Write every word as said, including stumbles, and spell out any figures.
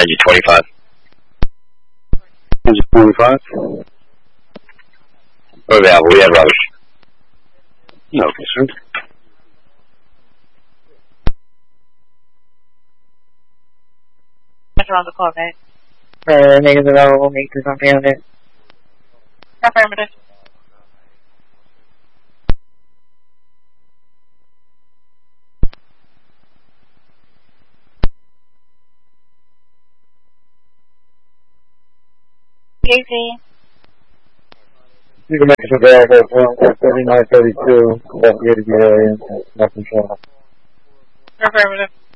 Engine twenty-five. Engine twenty-five. Oh, yeah, we have rubbish. No concern. Around the Corvette. Uh, negative available, meters on ground it. Affirmative. Easy. You can make it available, thirty-nine thirty-two, don't get to the area, nothing short. Affirmative.